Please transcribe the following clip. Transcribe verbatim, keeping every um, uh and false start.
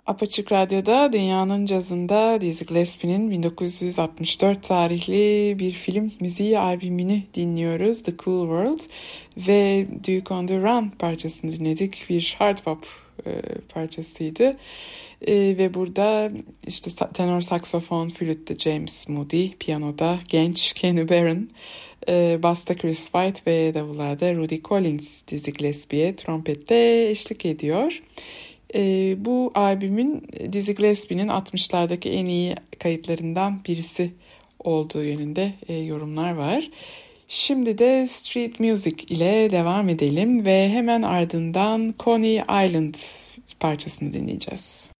Apaçık Radyo'da Dünyanın Cazı'nda Dizzy Gillespie'nin bin dokuz yüz altmış dört tarihli bir film müziği albümünü dinliyoruz. The Cool World ve Duke on the Run parçasını dinledik. Bir hard bop e, parçasıydı. E, ve burada işte tenor saksofon, flütte James Moody, piyanoda genç Kenny Barron, e, basta Chris White ve davullarda Rudy Collins Dizzy Gillespie'ye trompette eşlik ediyor. E, bu albümün Dizzy Gillespie'nin altmışlardaki en iyi kayıtlarından birisi olduğu yönünde e, yorumlar var. Şimdi de Street Music ile devam edelim ve hemen ardından Coney Island parçasını dinleyeceğiz.